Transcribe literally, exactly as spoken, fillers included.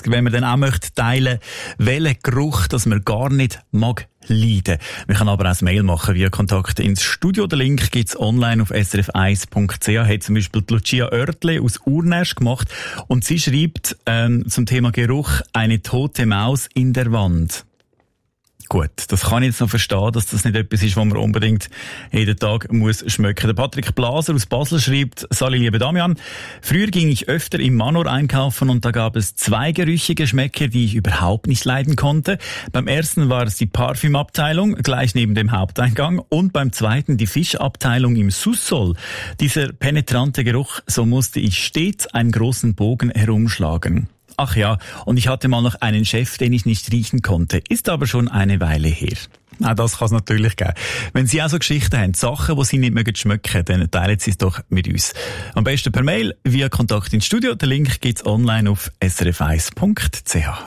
wenn man dann auch möchte teilen, welchen Geruch, dass man gar nicht mag leiden. Man kann aber auch ein Mail machen via Kontakt ins Studio. Den Link gibt's online auf s r f eins punkt c h. Hat zum Beispiel die Lucia Oertle aus Urnäsch gemacht und sie schreibt ähm, zum Thema Geruch eine tote Maus in der Wand. Gut, das kann ich jetzt noch verstehen, dass das nicht etwas ist, was man unbedingt jeden Tag muss schmecken. Der Patrick Blaser aus Basel schreibt: Sali, liebe Damian, früher ging ich öfter im Manor einkaufen und da gab es zwei gerüchige Geschmäcker, die ich überhaupt nicht leiden konnte. Beim ersten war es die Parfümabteilung, gleich neben dem Haupteingang, und beim zweiten die Fischabteilung im Sous-Sol. Dieser penetrante Geruch, so musste ich stets einen großen Bogen herumschlagen. Ach ja, und ich hatte mal noch einen Chef, den ich nicht riechen konnte. Ist aber schon eine Weile her. Auch das kann es natürlich geben. Wenn Sie auch so Geschichten haben, Sachen, die Sie nicht mögen schmecken, dann teilen Sie es doch mit uns. Am besten per Mail, via Kontakt ins Studio. Den Link gibt's online auf s r f eins punkt c h.